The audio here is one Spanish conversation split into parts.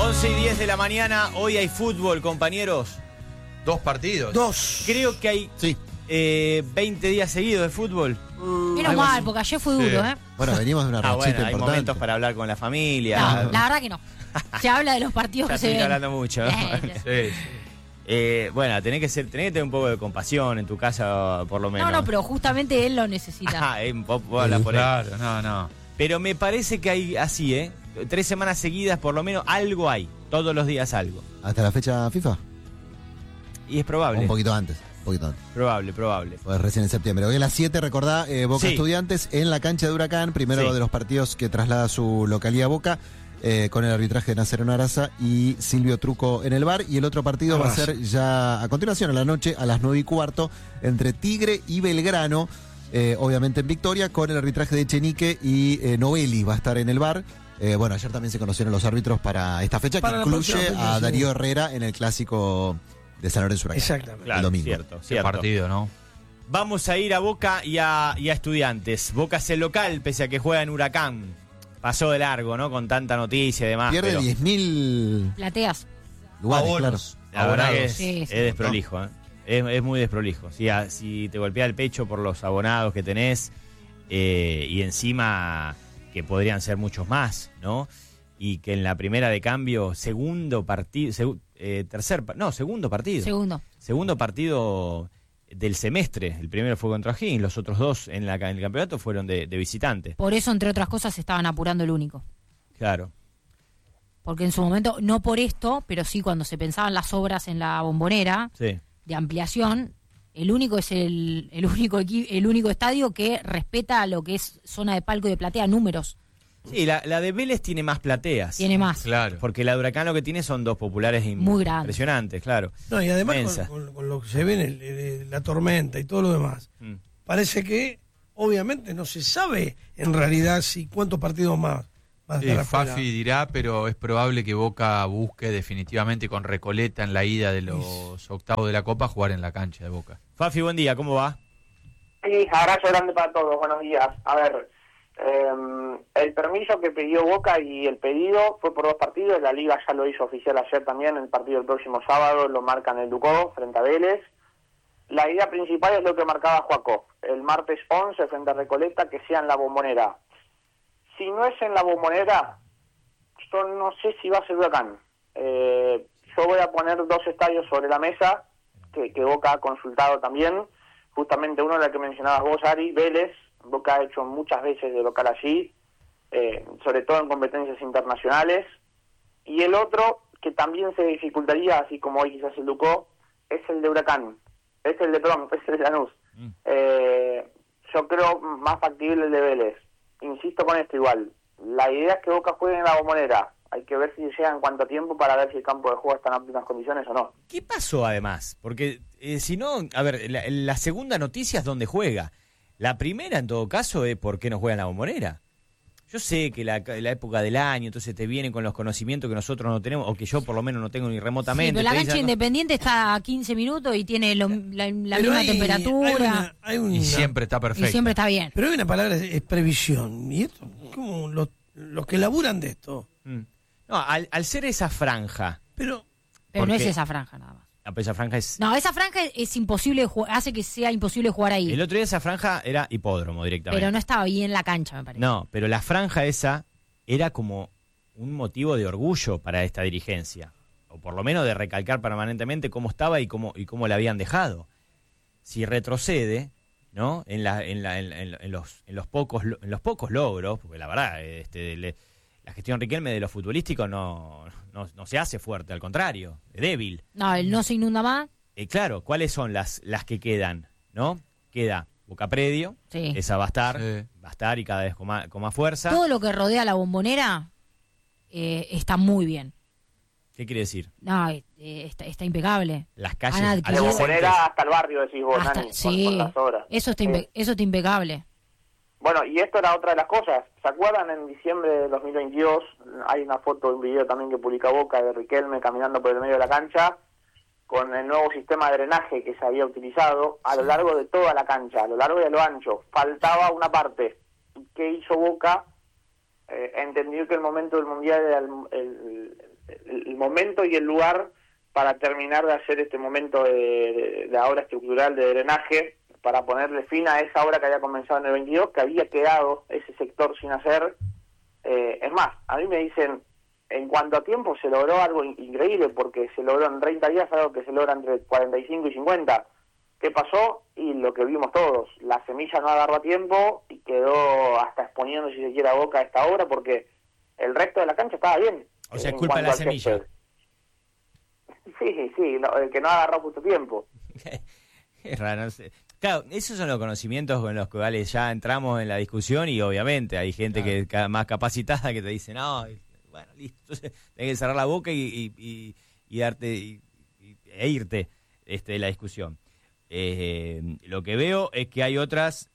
11:10 de la mañana, hoy hay fútbol, compañeros. 2 partidos. 2. Creo que hay 20 días seguidos de fútbol. Menos mal, porque ayer fue duro, ¿eh? Bueno, venimos de una rachita Bueno, hay importante. momentos para hablar con la familia. No, la verdad que no. Se habla de los partidos Ya que se estoy ven. hablando mucho. Sí. Bueno, tenés que tener un poco de compasión en tu casa, por lo menos. No, pero justamente él lo necesita. Vos hablas por él. Claro, no. Pero me parece que hay así, 3 semanas seguidas, por lo menos, algo hay. Todos los días algo. ¿Hasta la fecha FIFA? Y es probable. Un poquito antes. Probable. Pues recién en septiembre. Hoy a las 7, recordá, Boca Sí. Estudiantes en la cancha de Huracán. Primero Sí. de los partidos que traslada su localidad Boca, con el arbitraje de Nacereno Araza y Silvio Truco en el VAR. Y el otro partido va a ser ya a continuación, a la noche, a las 9:15, entre Tigre y Belgrano. Obviamente en Victoria, con el arbitraje de Echenique y Novelli va a estar en el VAR. Bueno, ayer también se conocieron los árbitros para esta fecha, Para que la incluye próxima fecha, a sí. Darío Herrera en el clásico de San Lorenzo Huracán. Exactamente. Claro, el domingo. Cierto. Qué partido, ¿no? Vamos a ir a Boca y a Estudiantes. Boca es el local, pese a que juega en Huracán. Pasó de largo, ¿no? Con tanta noticia y demás. Pierde pero 10.000 Plateas. lugares, Abonos. claro. la verdad que Sí, es sí. desprolijo, ¿eh? Es muy desprolijo. Si te golpea el pecho por los abonados que tenés, y encima que podrían ser muchos más, ¿no? Y que en la primera de cambio, segundo partido. Segundo partido del semestre. El primero fue contra O'Higgins, los otros dos en el campeonato fueron de visitante. Por eso, entre otras cosas, se estaban apurando el único. Claro. Porque en su momento, no por esto, pero sí cuando se pensaban las obras en la Bombonera Sí. de ampliación, el único es el único estadio que respeta lo que es zona de palco y de platea, números. Sí, la de Vélez tiene más plateas. Tiene más. Claro. Porque la de Huracán lo que tiene son dos populares Muy grandes. impresionantes, claro. No, y además Inmensa. con lo que se ve en la tormenta y todo lo demás, parece que obviamente no se sabe en realidad si cuántos partidos más van a estar afuera. Fafi dirá, pero es probable que Boca busque definitivamente con Recoleta en la ida de los octavos de la Copa jugar en la cancha de Boca. Fafi, buen día, ¿cómo va? Sí, abrazo grande para todos, buenos días. A ver, el permiso que pidió Boca y el pedido fue por 2 partidos, la Liga ya lo hizo oficial ayer también, el partido del próximo sábado lo marcan el Ducó frente a Vélez. La idea principal es lo que marcaba Joaco, el martes 11 frente a Recoleta, que sea en la Bombonera. Si no es en la Bombonera, yo no sé si va a ser Huracán. Yo voy a poner 2 estadios sobre la mesa, que Boca ha consultado también. Justamente uno, la que mencionabas vos, Ari, Vélez. Boca ha hecho muchas veces de local allí, sobre todo en competencias internacionales. Y el otro, que también se dificultaría, así como hoy quizás el Ducó, es el de Huracán. Es el de Lanús. Yo creo más factible el de Vélez. Insisto con esto igual. La idea es que Boca juegue en la Bombonera. Hay que ver si llega en cuánto tiempo para ver si el campo de juego está en óptimas condiciones o no. ¿Qué pasó además? Porque si no, a ver, la segunda noticia es dónde juega. La primera, en todo caso, es por qué no juega en la Bombonera. Yo sé que la época del año, entonces te vienen con los conocimientos que nosotros no tenemos, o que yo por lo menos no tengo ni remotamente. Sí, pero la Te cancha dicen, Independiente está a 15 minutos y tiene la Pero misma temperatura. Y siempre está perfecto. Y siempre está bien. Pero hay una palabra, es previsión. Y esto, como los que laburan de esto. No, al ser esa franja, Pero Pero no porque- es esa franja nada más. esa franja es... No, esa franja es imposible, hace que sea imposible jugar ahí. El otro día esa franja era hipódromo directamente. Pero no estaba bien la cancha, me parece. No, pero la franja esa era como un motivo de orgullo para esta dirigencia, o por lo menos de recalcar permanentemente cómo estaba y cómo la habían dejado. Si retrocede, ¿no? En los pocos logros, porque la verdad, la gestión Riquelme de lo futbolístico no se hace fuerte, al contrario, es débil. No, él no se inunda más. Claro, ¿cuáles son las que quedan? ¿No? Queda Boca Predio, Sí. esa va a estar y cada vez con más fuerza. Todo lo que rodea la Bombonera está muy bien. ¿Qué quiere decir? No, está impecable. Las calles Han De adquirido- Bombonera hasta el barrio, decís vos, Hasta- Nani, sí, con las obras. eso está, Sí. eso está impecable. Bueno, y esto era otra de las cosas. ¿Se acuerdan en diciembre de 2022? Hay una foto, un video también que publica Boca de Riquelme caminando por el medio de la cancha con el nuevo sistema de drenaje que se había utilizado a lo largo de toda la cancha, a lo largo y a lo ancho. Faltaba una parte. ¿Qué hizo Boca? Entendió que el momento del Mundial era el momento y el lugar para terminar de hacer este momento de obra estructural de drenaje, para ponerle fin a esa obra que había comenzado en el 22, que había quedado ese sector sin hacer. Es más, a mí me dicen, en cuanto a tiempo se logró algo increíble, porque se logró en 30 días algo que se logra entre 45 y 50. ¿Qué pasó? Y lo que vimos todos, la semilla no agarró a tiempo y quedó hasta exponiendo, si se quiere, a Boca esta obra, porque el resto de la cancha estaba bien. O sea, es culpa de la semilla. Sí, el que no agarró justo tiempo. Es raro, no sé. Claro, esos son los conocimientos con los que ya entramos en la discusión y obviamente hay gente que es más capacitada que te dice, no, bueno, listo, entonces tenés que cerrar la boca y darte e irte de la discusión. Lo que veo es que hay otras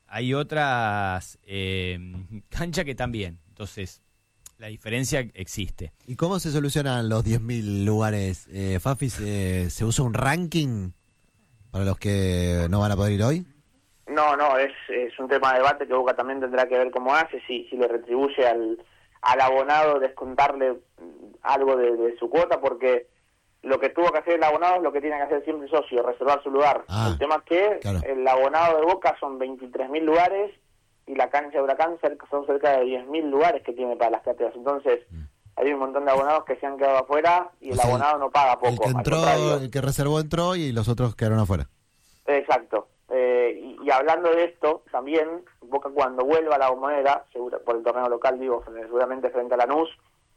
canchas que están bien, entonces la diferencia existe. ¿Y cómo se solucionan los 10.000 lugares? Fafi, ¿se usa un ranking para los que no van a poder ir hoy? No, es un tema de debate que Boca también tendrá que ver cómo hace, si le retribuye al abonado descontarle algo de su cuota, porque lo que tuvo que hacer el abonado es lo que tiene que hacer siempre el socio, reservar su lugar. El tema es que el abonado de Boca son 23.000 lugares y la cancha de Huracán son cerca de 10.000 lugares que tiene para las cátedras. Entonces, hay un montón de abonados que se han quedado afuera y el abonado no paga poco. El que reservó entró y los otros quedaron afuera. Exacto. Y hablando de esto, también Boca cuando vuelva a la Bombonera, por el torneo local, digo, seguramente frente a Lanús,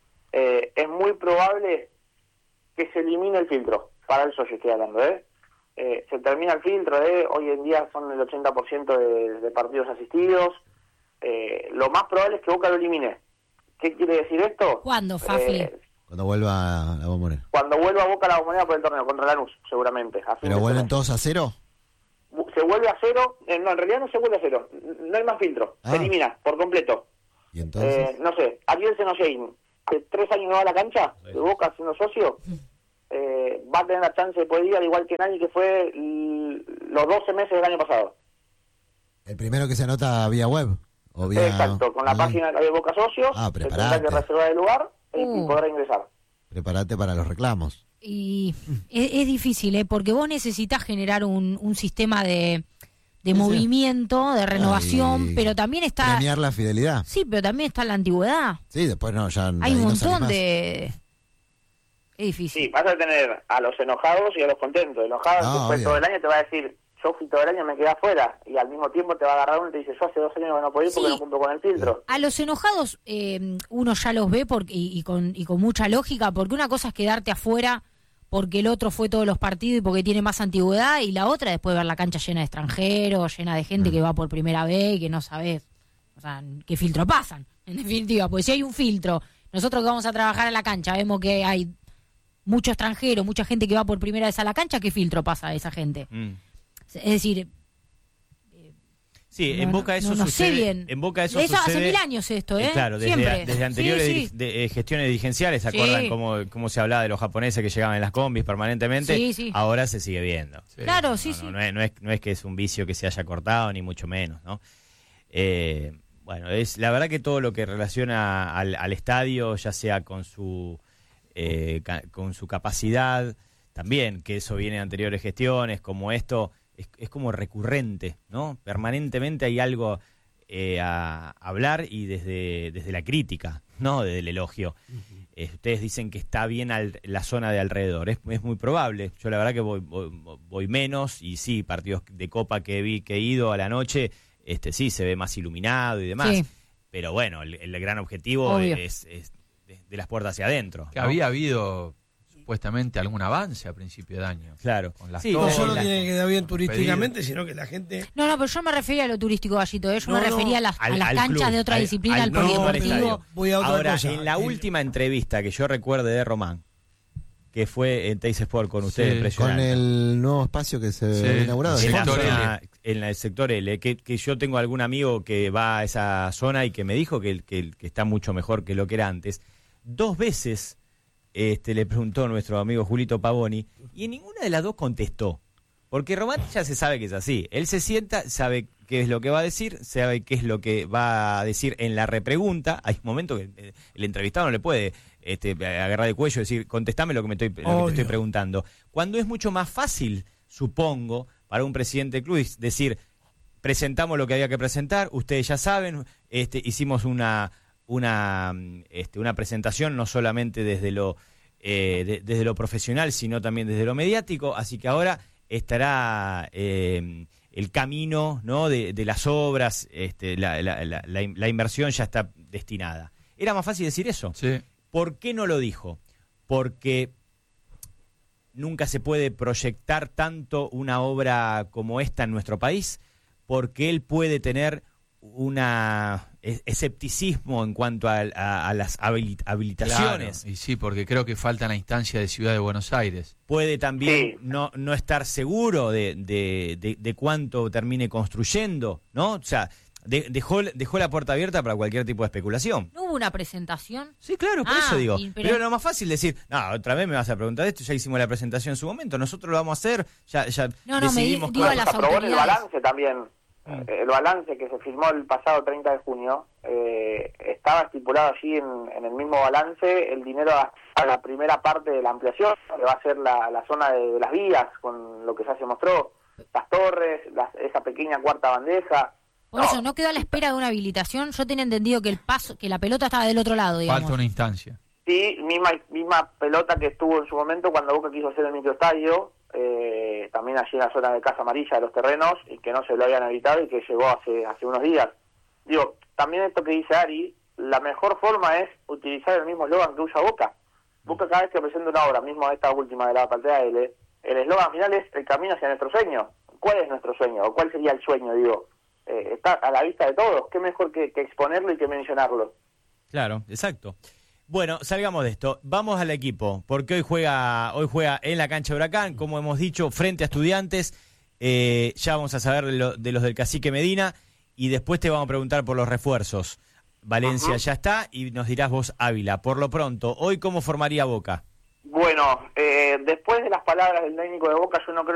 es muy probable que se elimine el filtro. Para el socio estoy hablando, se termina el filtro, hoy en día son el 80% de partidos asistidos. Lo más probable es que Boca lo elimine. ¿Qué quiere decir esto? ¿Cuándo, Fafi? Cuando vuelva a la Bombonera. Cuando vuelva Boca a la Bombonera por el torneo, contra Lanús, seguramente. ¿Pero vuelven todos a cero? Se vuelve a cero. No, en realidad no se vuelve a cero. No hay más filtro. Se elimina por completo. ¿Y entonces? No sé, Ariel Senoyein, que 3 años no va a la cancha, de Boca siendo socio, va a tener la chance de poder ir al igual que nadie que fue los 12 meses del año pasado. ¿El primero que se anota vía web? O vía... Exacto, con la página de Boca Socios, se tendrá que reservar el lugar y podrá ingresar. Prepárate para los reclamos. Y es difícil, porque vos necesitas generar un sistema de movimiento, de renovación, pero también está... Premiar la fidelidad. Sí, pero también está la antigüedad. Sí, después no, ya... Hay un montón de... Es difícil. Sí, vas a tener a los enojados y a los contentos. Enojados después todo el año te va a decir, yo fui todo el año, me quedé afuera, y al mismo tiempo te va a agarrar uno y te dice, yo hace 2 años que no puedo ir porque no cumplo con el filtro. A los enojados uno ya los ve y con mucha lógica, porque una cosa es quedarte afuera porque el otro fue todos los partidos y porque tiene más antigüedad, y la otra después ver la cancha llena de extranjeros, llena de gente que va por primera vez y que no sabes, o sea, qué filtro pasan, en definitiva. Pues si hay un filtro, nosotros que vamos a trabajar a la cancha vemos que hay mucho extranjero, mucha gente que va por primera vez a la cancha, ¿qué filtro pasa a esa gente? Es decir... Sí, en Boca eso sucede. Sé bien. En Boca eso sucede. Hace 1000 años esto, claro, desde anteriores gestiones dirigenciales, ¿se acuerdan cómo se hablaba de los japoneses que llegaban en las combis permanentemente? Sí. Ahora se sigue viendo. Sí. Claro, No es que es un vicio que se haya cortado, ni mucho menos, ¿no? Bueno, es la verdad que todo lo que relaciona al estadio, ya sea con su capacidad, también, que eso viene de anteriores gestiones, como esto... Es como recurrente, ¿no? Permanentemente hay algo a hablar y desde la crítica, no desde el elogio. Ustedes dicen que está bien la zona de alrededor, es muy probable. Yo la verdad que voy menos y sí, partidos de Copa que he ido a la noche, sí se ve más iluminado y demás. Sí. Pero bueno, el gran objetivo es de las puertas hacia adentro. Que había habido... supuestamente algún avance a principio de año. Claro. Con las no solo tiene que quedar bien turísticamente, sino que la gente... No, pero yo me refería a lo turístico, Gallito. Yo me refería a las canchas club, de otra disciplina, al polideportivo. Voy a otra Ahora, cosa. En la última entrevista que yo recuerde de Román, que fue en Teis Sport con ustedes, impresionante. Con el nuevo espacio que se ha inaugurado. En el sector L, que yo tengo algún amigo que va a esa zona y que me dijo que está mucho mejor que lo que era antes. 2 veces... le preguntó nuestro amigo Julito Pavoni y en ninguna de las dos contestó, porque Román ya se sabe que es así, él se sienta, sabe qué es lo que va a decir, sabe qué es lo que va a decir en la repregunta. Hay un momento que el entrevistado no le puede agarrar de cuello y decir, contestame lo que te estoy preguntando. Cuando es mucho más fácil, supongo, para un presidente del club decir, presentamos lo que había que presentar, ustedes ya saben, hicimos una presentación no solamente desde lo profesional, sino también desde lo mediático, así que ahora estará el camino, ¿no?, de las obras, la inversión ya está destinada. ¿Era más fácil decir eso? Sí. ¿Por qué no lo dijo? Porque nunca se puede proyectar tanto una obra como esta en nuestro país, porque él puede tener escepticismo en cuanto a las habilitaciones. Claro, y sí, porque creo que falta la instancia de Ciudad de Buenos Aires. Puede también no estar seguro de cuánto termine construyendo, ¿no? O sea, dejó la puerta abierta para cualquier tipo de especulación. ¿No hubo una presentación? Sí, claro, por eso digo. Pero es lo más fácil decir, no, otra vez me vas a preguntar esto, ya hicimos la presentación en su momento, nosotros lo vamos a hacer, ya decidimos. digo a las se aprobó en el autoridades. balance también. El balance que se firmó el pasado 30 de junio, estaba estipulado allí en el mismo balance el dinero a la primera parte de la ampliación, que va a ser la zona de las vías, con lo que ya se mostró, las torres, esa pequeña cuarta bandeja. Por eso, ¿no quedó a la espera de una habilitación? Yo tenía entendido que que la pelota estaba del otro lado, digamos. Falta una instancia. Sí, misma pelota que estuvo en su momento cuando Boca quiso hacer el microestadio, también allí en la zona de Casa Amarilla de los terrenos, y que no se lo habían habilitado y que llegó hace unos días. Digo, también esto que dice Ari, la mejor forma es utilizar el mismo eslogan que usa Boca. Boca cada vez que presenta una obra, mismo esta última de la Platea L, el eslogan final es el camino hacia nuestro sueño. ¿Cuál es nuestro sueño? ¿O cuál sería el sueño? Digo, está a la vista de todos. ¿Qué mejor que exponerlo y que mencionarlo? Claro, exacto. Bueno, salgamos de esto. Vamos al equipo, porque hoy juega en la cancha de Huracán, como hemos dicho, frente a Estudiantes. Ya vamos a saber de los del Cacique Medina y después te vamos a preguntar por los refuerzos. Valencia ya está y nos dirás vos Ávila. Por lo pronto, ¿hoy cómo formaría Boca? Bueno, después de las palabras del técnico de Boca, yo no creo